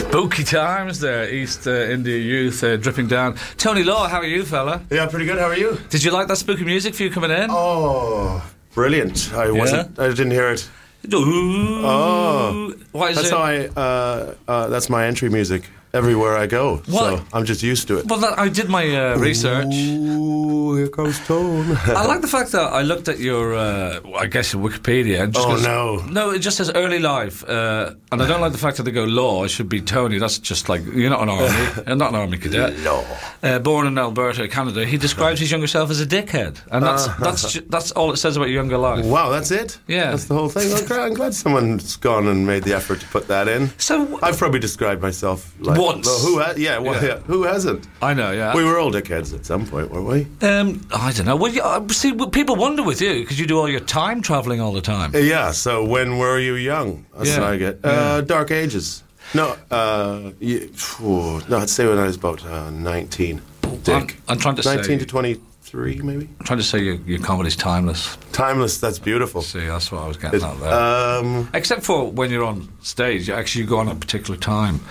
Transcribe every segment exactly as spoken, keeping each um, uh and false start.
Spooky times there, East uh, India youth uh, dripping down. Tony Law, how are you, fella? Yeah, pretty good. How are you? Did you like that spooky music for you coming in? Oh, brilliant. I wasn't, I didn't hear it. Ooh. Oh. Why is that's it? how I, uh, uh, that's my entry music everywhere I go. What? So I'm just used to it. Well, that, I did my uh, research. Ooh, here comes Tone. I like the fact that I looked at your, uh, I guess, your Wikipedia. And just Oh, goes, no. No, it just says early life. Uh, and I don't like the fact that they go Law. It should be Tony. That's just like, you're not an army. You're not an army cadet. Law. Uh, born in Alberta, Canada. He describes his younger self as a dickhead. And that's Uh. that's ju- that's all it says about your younger life. Wow, that's it? Yeah. That's the whole thing. I'm glad, I'm glad someone's gone and made the effort to put that in. So I've probably described myself like... Once. Well, who ha- yeah, well, Yeah. yeah, who hasn't? I know, yeah. We were all dickheads at some point, weren't we? Um, I don't know. Well, you, uh, see, well, people wonder with you because you do all your time travelling all the time. Uh, Yeah, so when were you young? That's Yeah. what I get. Yeah. Uh, dark ages. No, uh, yeah, phew, no, I'd say when I was about uh, nineteen. Dick. I'm, I'm trying to nineteen say, to twenty-three, maybe? I'm trying to say your, your comedy's timeless. Timeless, that's beautiful. See, that's what I was getting It- at there. um, Except for when you're on stage, you actually go on a particular time.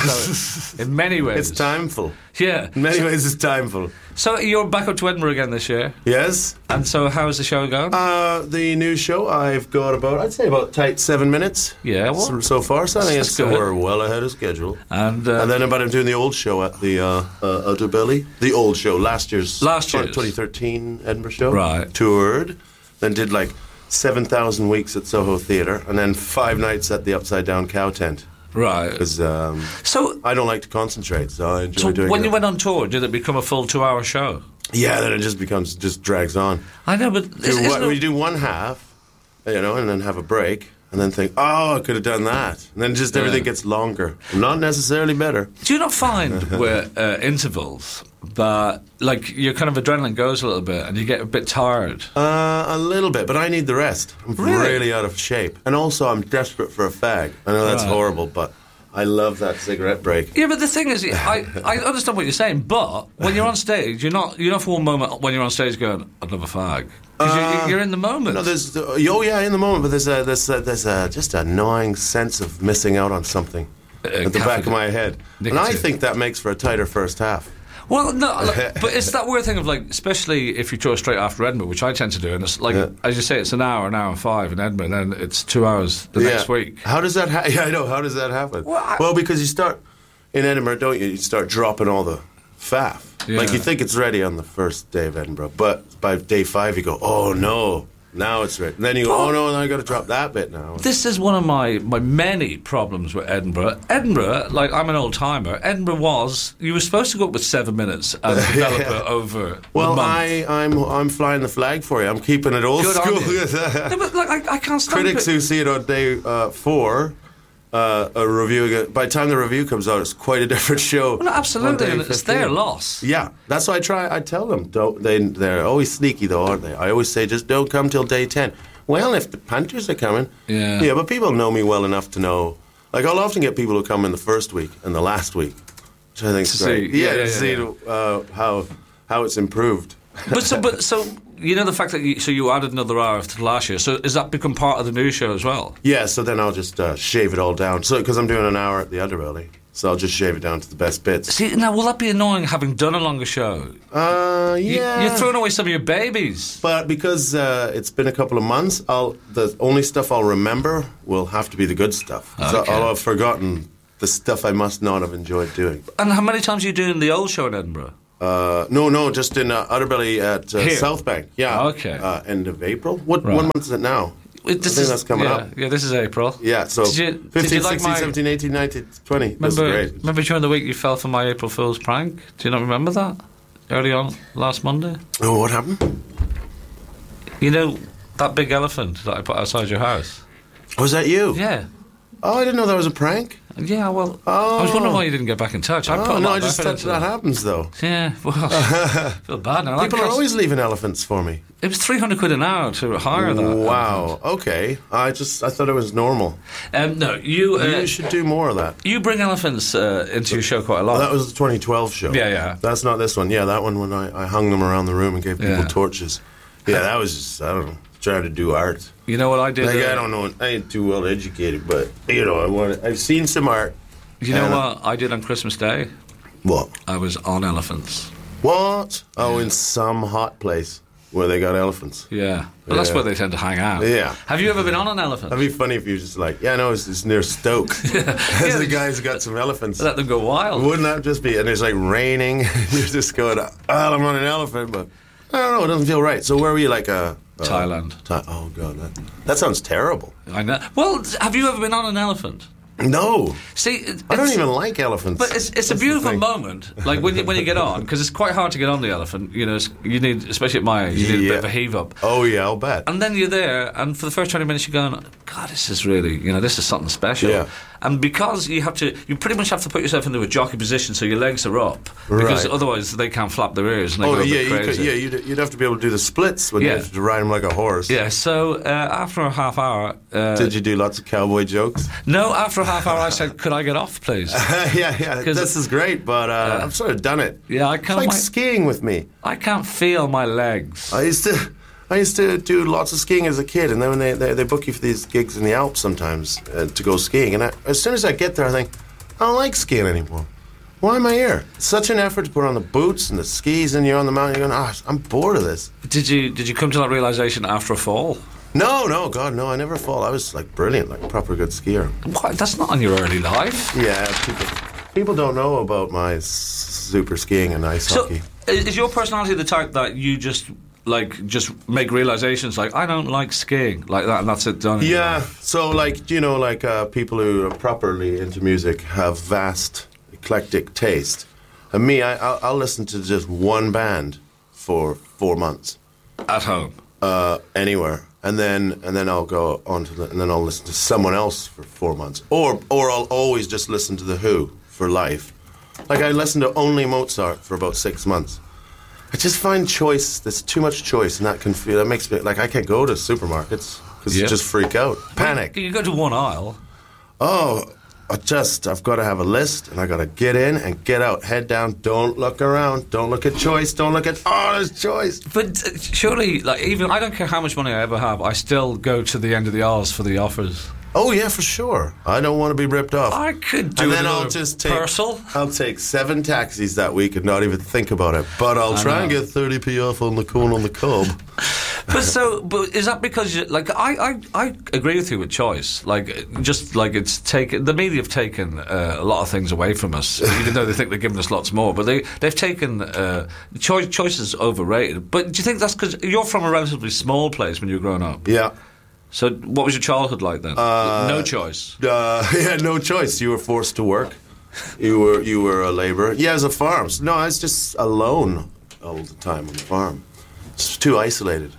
So, in many ways, it's timeful. Yeah. In many ways, it's timeful. So you're back up to Edinburgh again this year, Yes? and so how's the show going? Uh, the new show, I've got about, I'd say about tight seven minutes. Yeah, well, so, so far, so I think that's it's, good. we're well ahead of schedule. and uh, And then about I'm doing the old show at the uh, uh, Underbelly. The old show, last year's Last year's. twenty thirteen Edinburgh show. Right. Toured, then did like seven thousand weeks at Soho Theatre, and then five nights at the Upside Down Cow Tent. right. Because um, So, I don't like to concentrate, so I enjoy so doing when it. you went on tour, did it become a full two-hour show? Yeah, then it just becomes, just drags on. I know, but Do is, one- isn't we it, do one half, you know, and then have a break, and then think, oh, I could have done that. And then just everything Yeah. gets longer. Not necessarily better. do you not find with uh, intervals that like your kind of adrenaline goes a little bit and you get a bit tired? Uh, a little bit, but I need the rest. I'm Really? really out of shape. And also, I'm desperate for a fag. I know that's Right. horrible, but I love that cigarette break. Yeah, but the thing is, I, I understand what you're saying, but when you're on stage, you're not you're not for one moment when you're on stage going, "I'd love a fag," because Uh, you're, you're in the moment. No, there's, uh, oh yeah, in the moment, but there's a, there's a, there's a, just a gnawing sense of missing out on something Uh, at the back of my head. And I nicotine. think that makes for a tighter first half. Well, no, like, but it's that weird thing of like, especially if you tour straight after Edinburgh, which I tend to do, and it's like, Yeah. as you say, it's an hour, an hour and five in Edinburgh, and then it's two hours the next week. How does that happen? Yeah, I know. How does that happen? Well, I- Well, because you start in Edinburgh, don't you? You start dropping all the faff. Yeah. Like you think it's ready on the first day of Edinburgh, but by day five you go, oh no, now it's ready. And then you go, oh no, now I got to drop that bit now. This is one of my, my many problems with Edinburgh. Edinburgh, like I'm an old timer. Edinburgh was you were supposed to go up with seven minutes and develop it over. Well, the month. I, I'm I'm flying the flag for you. I'm keeping it old Good on school. you. No, but like I, I can't stand Critics it. who see it on day uh, four. Uh, a review. By the time the review comes out, it's quite a different show. Well, no, on absolutely, day and it's fifteen. their loss. Yeah, that's why I try. I tell them, don't they? They're always sneaky, though, aren't they? I always say, just don't come till day ten. Well, if the Panthers are coming, Yeah. yeah, but people know me well enough to know. Like, I'll often get people who come in the first week and the last week, which I think is To great. see- yeah, yeah, to yeah, see yeah. Uh, how how it's improved. But so, but so you know the fact that you, so you added another hour to last year. So has that become part of the new show as well? Yeah, so then I'll just uh, shave it all down. So because I'm doing an hour at the Underbelly, so I'll just shave it down to the best bits. See, now will that be annoying having done a longer show? Uh, You, yeah. you're throwing away some of your babies. But because uh, it's been a couple of months, I'll the only stuff I'll remember will have to be the good stuff. So Okay. I'll have forgotten the stuff I must not have enjoyed doing. And how many times are you doing the old show in Edinburgh? Uh, no, no, just in uh, Underbelly at uh, Here? South Bank. Yeah. Okay. Uh, end of April. What Right. one month is it now? It, this I think is, that's coming yeah, up. Yeah, this is April. Yeah. So Did you- did fifteen, you like sixteen, my- seventeen, eighteen, nineteen, twenty. That's Remember, great. remember during the week you fell for my April Fool's prank? Do you not remember that? Early on last Monday? Oh, what happened? You know that big elephant that I put outside your house? Was that you? Yeah. Oh, I didn't know that was a prank. Yeah, well, Oh. I was wondering why you didn't get back in touch. I put Oh a no, lot I of just effort thought into that that. happens though. Yeah, well, I feel bad now. That People are cost- always leaving elephants for me. It was three hundred quid an hour to hire that. Wow. Okay. I just I thought it was normal. Um, no, you uh, You should do more of that. you bring elephants uh, into your show quite a lot. Well, that was the twenty twelve show. Yeah, yeah. That's not this one. Yeah, that one when I, I hung them around the room and gave people Yeah. torches. Yeah, that was just, I don't know, trying to do art. You know what I did? Like, uh, I don't know, I ain't too well educated, but, you know, I want I've seen some art, You know And, uh, what I did on Christmas Day? What? I was on elephants. What? Oh, in some hot place where they got elephants. Yeah. Well, that's Yeah. where they tend to hang out. Yeah. Have you ever been on an elephant? That'd be funny if you were just like, yeah, no, it's, it's near Stoke. Yeah. The guy's got some elephants. Let them go wild. Wouldn't that just be? And it's like raining. You're just going, oh, I'm on an elephant, but I don't know, it doesn't feel right. So where were you? Like a uh, Thailand. Tha- oh god, that, that sounds terrible. I know. Well, have you ever been on an elephant? No, See, it- I don't it's- even like elephants. But it's, it's a That's the beautiful thing. moment, like when you, when you get on, because it's quite hard to get on the elephant. You know, it's, you need, especially at my age, you need a Yeah. bit of a heave up. Oh yeah, I'll bet. And then you're there, and for the first twenty minutes, you're going, God, this is really, you know, this is something special. Yeah. And because you have to, you pretty much have to put yourself into a jockey position so your legs are up, because Right. otherwise they can't flap their ears and they Oh go a yeah, bit you crazy. could, yeah, you'd, you'd have to be able to do the splits when Yeah. you have to ride him like a horse. Yeah, so uh, after a half hour... Uh, Did you do lots of cowboy jokes? No, after a half hour I said, could I get off, please? yeah, yeah. 'Cause- This is great, but uh, I've sort of done it. Yeah, I It's can't... like my- skiing with me. I can't feel my legs. I used to, I used to do lots of skiing as a kid, and then when they, they, they book you for these gigs in the Alps sometimes uh, to go skiing, and I, as soon as I get there, I think I don't like skiing anymore. Why am I here? It's such an effort to put on the boots and the skis, and you're on the mountain. You're going, ah, I'm bored of this. Did you did you come to that realization after a fall? No, no, God, no, I never fall. I was like brilliant, like proper good skier. What? That's not on your early life. Yeah, people, people don't know about my s- super skiing and ice So, hockey. i- is your personality the type that you just like just make realizations like I don't like skiing like that, and that's it done? in your Yeah, life? so like you know, like uh, people who are properly into music have vast, eclectic taste. And me, I, I'll, I'll listen to just one band for four months, At home. uh, anywhere, and then and then I'll go on to the, and then I'll listen to someone else for four months, or or I'll always just listen to the Who for life. Like I listened to only Mozart for about six months. I just find choice. There's too much choice, and that can feel. That makes me like I can't go to supermarkets because Yeah. you just freak out, panic. You go to one aisle. Oh, I just I've got to have a list, and I got to get in and get out, head down. Don't look around. Don't look at choice. Don't look at oh, there's choice. But uh, surely, like even I don't care how much money I ever have, I still go to the end of the aisles for the offers. Oh yeah, for sure. I don't want to be ripped off. I could do and then another I'll just take parcel. I'll take seven taxis that week and not even think about it. But I'll I try and know. get thirty p off on the cone on the cob. But so, but is that because you, like I, I, I agree with you with choice. Like just like it's taken the media have taken uh, a lot of things away from us, even though they think they're giving us lots more. But they they've taken uh, choice. Choice is overrated. But do you think that's because you're from a relatively small place when you were growing up? Yeah. So what was your childhood like then? Uh, no choice. Uh, yeah, no choice. You were forced to work. You were you were a labourer. Yeah, it was a farm. No, I was just alone all the time on the farm. It's too isolated.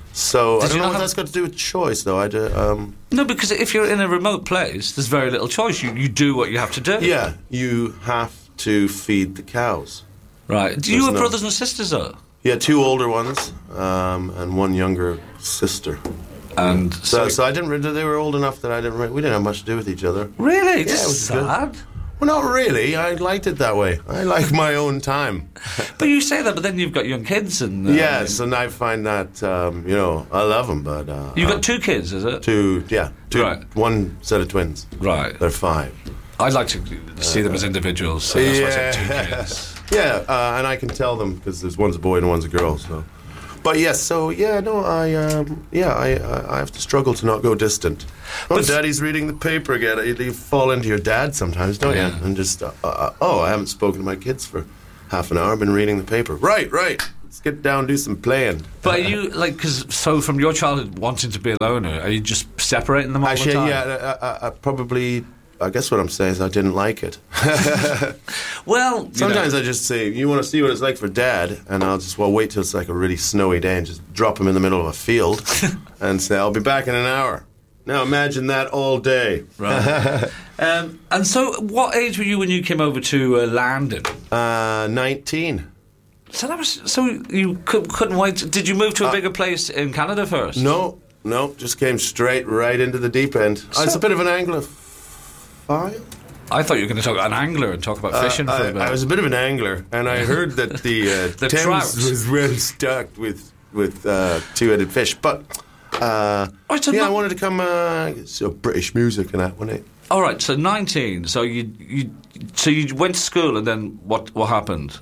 So Did I don't you know not what have- that's got to do with choice, though. I do, um, No, because if you're in a remote place, there's very little choice. You you do what you have to do. yeah, you have to feed the cows. Right. Do you There's have no- brothers and sisters though? Yeah, two older ones um, and one younger sister. And So, so I didn't. re- They were old enough that I didn't. re- We didn't have much to do with each other. really, Yeah, this it is was good. sad. Well, not really. I liked it that way. I like my own time. But you say that, but then you've got young kids, and uh, Yes, and I find that um, you know I love them, but uh, you've uh, got two kids, is it? two. Yeah, two. Right. One set of twins. Right. They're five. I'd like to see them as individuals, so that's why I said two Yeah. kids. Yeah, uh, and I can tell them because there's one's a boy and one's a girl. So, but yes, so yeah, no, I um, yeah, I I I have to struggle to not go distant. Oh, But- Daddy's reading the paper again. You, you fall into your dad sometimes, don't Yeah. you? And just uh, uh, oh, I haven't spoken to my kids for half an hour. I've been reading the paper. Right, right. Let's get down and do some playing. But are you like because so from your childhood wanting to be a loner, are you just separating them all Actually, the time? yeah, I, I, I probably. I guess what I'm saying is I didn't like it. Well, you Sometimes know, I just say, you want to see what it's like for Dad? And I'll just, well, wait till it's like a really snowy day and just drop him in the middle of a field and say, I'll be back in an hour. Now imagine that all day. right. um, and so, what age were you when you came over to uh, Landon? Uh, nineteen. So that was so you cou- couldn't wait. Did you move to a bigger place in Canada first? No, no, just came straight right into the deep end. So- it's a bit of an Anglophile. I thought you were going to talk about an angler and talk about fishing for I, a bit. I was a bit of an angler, and I heard that the, uh, The Thames trout. was well stocked with with uh, two-headed fish. But uh, Oh, it's a yeah, I not- wanted to come. Uh, so British music and that. When it All right, so nineteen. So you you so you went to school, and then what what happened?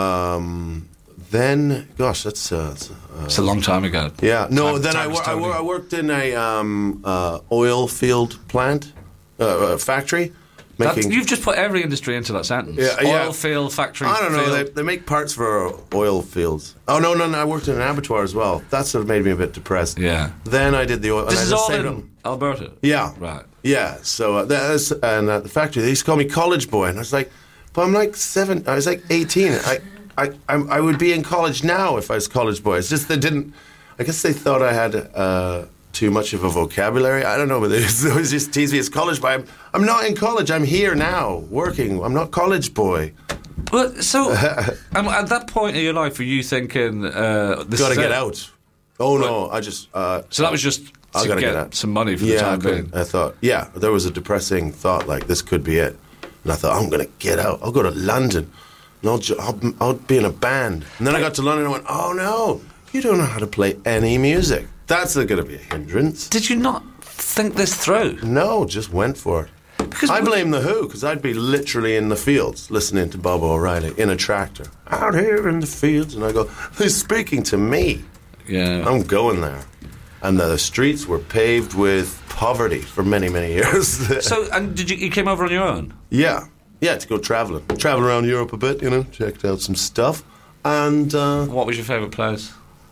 Um, then, gosh, that's, uh, that's uh, It's a long time ago. yeah. No, Time- then I, time wor- was I, wor- totally- I worked in a um, uh, oil field plant, uh, uh, factory, That's, making. you've just put every industry into that sentence. Yeah, Oil yeah. field, factory. I don't know. field. They, they make parts for oil fields. Oh no, no, no! I worked in an abattoir as well. That's what made me a bit depressed. Yeah. Then I did the oil. This and I is just all saved in up- Alberta. Yeah. Right. Yeah. So uh, that's and at the factory they used to call me college boy, and I was like, but I'm like seven. I was like eighteen. I, I, I'm, I would be in college now if I was college boy. It's just they didn't. I guess they thought I had uh, too much of a vocabulary. I don't know, but they always just tease me as college boy. I'm, I'm not in college. I'm here now working. I'm not college boy. But so, um, at that point in your life, were you thinking, uh, "This Got to is get it? out. Oh no! I just. Uh, So that was just I to gotta get, get out. some money for yeah, the I, time being. couldn't. I thought, yeah, there was a depressing thought like this could be it, and I thought I'm gonna get out. I'll go to London, and I'll, ju- I'll, I'll be in a band. And then I got to London and I went, oh no, you don't know how to play any music. That's gonna be a hindrance. Did you not think this through? No, just went for it. Because I we- blame the Who because I'd be literally in the fields listening to Bob O'Reilly in a tractor out here in the fields, and I go, who's speaking to me? Yeah. I'm going there. And the streets were paved with poverty for many, many years. So, and did you? You came over on your own? yeah. Yeah, to go travelling. Travel around Europe a bit, you know, checked out some stuff. And, uh, What was your favourite place?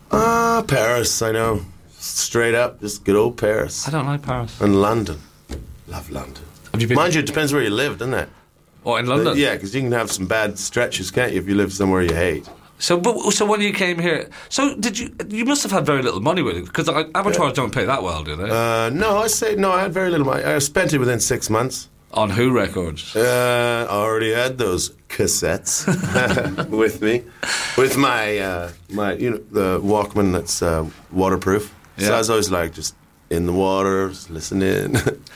ah, Paris, I know. Straight up, just good old Paris. I don't like Paris. And London. Love London. Have you been? Mind you, it depends where you live, doesn't it? Or in London? Yeah, because you can have some bad stretches, can't you, if you live somewhere you hate. So, but, so when you came here, so did you? You must have had very little money with it because abattoirs don't pay that well, do they? Uh, no, I say, no, I had very little money. I spent it within six months. on Who records? Uh, I already had those cassettes with me, with my uh, my you know the Walkman that's uh, waterproof. So Yeah. I was always like just in the water, just listening.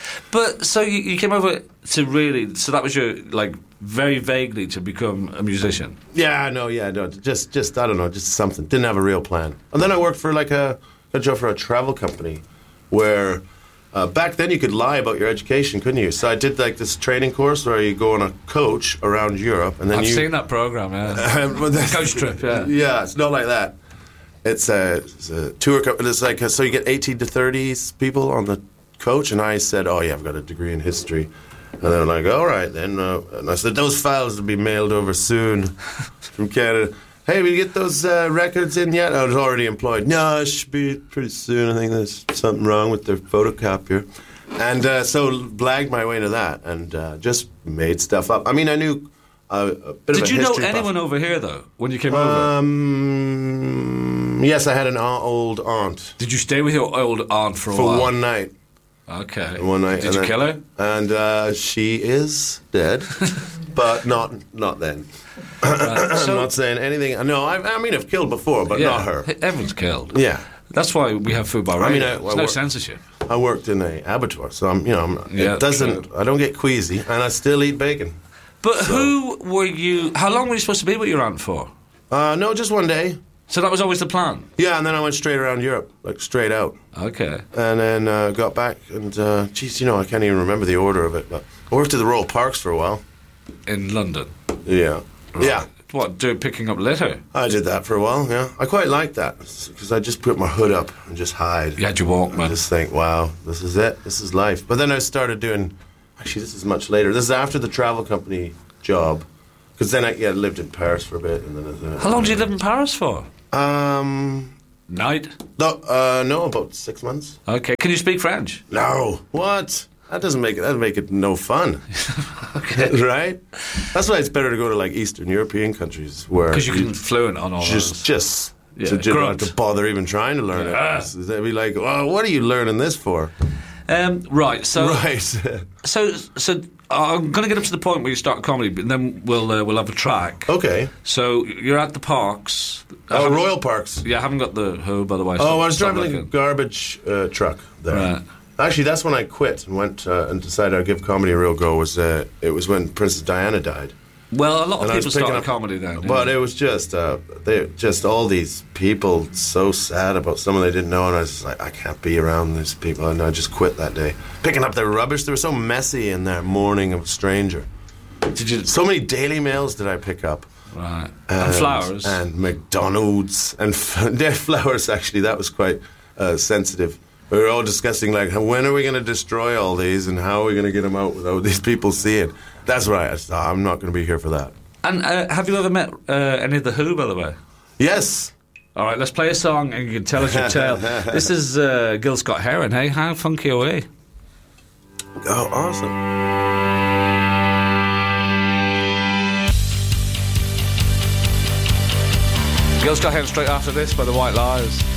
But so you, you came over to really, so that was your like very vaguely to become a musician. yeah, no, yeah, no, just just I don't know, just something. Didn't have a real plan. And then I worked for like a, a job for a travel company, where. Uh, back then you could lie about your education, couldn't you? So I did like this training course where you go on a coach around Europe, and then I've you. seen that program, yeah. Um, but that's- Coach trip, yeah. Yeah, it's not like that. It's a, it's a tour. Co- it's like a, so you get eighteen to thirty people on the coach, and I said, "Oh yeah, I've got a degree in history." And they're like, "All right then." Uh, and I said, "Those files will be mailed over soon from Canada." Hey, will you get those uh, records in yet? I was already employed. No, it should be pretty soon. I think there's something wrong with their photocopier. And uh, so blagged my way to that and uh, just made stuff up. I mean, I knew uh, a bit of Did a you know history buff. anyone over here though when you came over? Um, yes, I had an au- old aunt Did you stay with your old aunt for a for while? one night. Okay. One night. Did and you then- kill her? And uh, she is dead, but not not then. Right. I'm So, not saying anything. No, I, I mean I've killed before, but yeah, not her. Everyone's killed. Yeah, That's why we have food bar I mean, radio. I- There's I no work- censorship. I worked in a abattoir, so I'm you know I'm, Yeah, it doesn't. true. I don't get queasy, and I still eat bacon. But who were you? How long were you supposed to be with your aunt for? Uh, no, just one day. So that was always the plan. Yeah, and then I went straight around Europe, like straight out. Okay. And then uh, got back, and uh, geez, you know, I can't even remember the order of it. But I worked at the Royal Parks for a while. In London. Yeah, yeah, What? Do picking up litter? I did that for a while. Yeah, I quite liked that because I just put my hood up and just hide. You had your I Walkman. just think, wow, this is it. This is life. But then I started doing. Actually, this is much later. This is after the travel company job, because then I yeah lived in Paris for a bit, and then. Uh, How long did you live in Paris for? Um. Night. No, uh, no, about six months. Okay. Can you speak French? No, what? That doesn't make it. That make it no fun, right? That's why it's better to go to like Eastern European countries where Because you can fluent on all just those. just Yeah, to, you don't have grunt. to bother even trying to learn Yeah. it. They'd be like, "Well, what are you learning this for?" Um, right. So. Right. So. So. I'm going to get up to the point where you start comedy, but then we'll uh, we'll have a track. Okay. So you're at the parks. I Oh, haven't- Royal Parks. Yeah, I haven't got the Who, by the way. Oh, so I was stop driving like a looking. garbage uh, truck there. Right. Actually, that's when I quit and went uh, and decided I'd give comedy a real go. Was uh, it was when Princess Diana died. Well, a lot And of I was people picking started up- comedy then. yeah. But it was just, uh, they just all these people so sad about someone they didn't know, and I was just like, I can't be around these people, and I just quit that day. Picking up their rubbish, they were so messy in there, mourning a stranger. Did you? So many Daily Mails did I pick up. Right. And, flowers. And McDonald's. And f- their flowers, actually, that was quite uh, sensitive. We were all discussing, like, when are we going to destroy all these, and how are we going to get them out without these people seeing? That's right. I thought, I'm not going to be here for that. And uh, have you ever met uh, any of the Who, by the way? Yes. All right, let's play a song and you can tell us your tale. This is uh, Gil Scott-Heron. Hey, how funky are we? Oh, awesome. Gil Scott-Heron straight after this by the White Lies.